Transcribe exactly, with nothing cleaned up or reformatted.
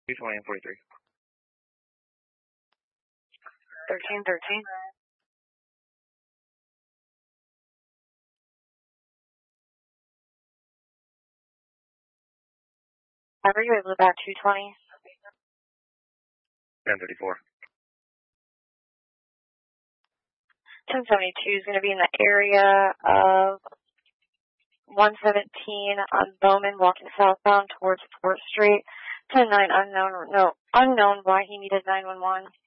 two twenty and forty-three. thirteen thirteen. Are you able to back two twenty? ten thirty-four. ten seventy-two is going to be in the area of one seventeen on Bowman, walking southbound towards Port Street. ten nine unknown, no, unknown why he needed nine one one.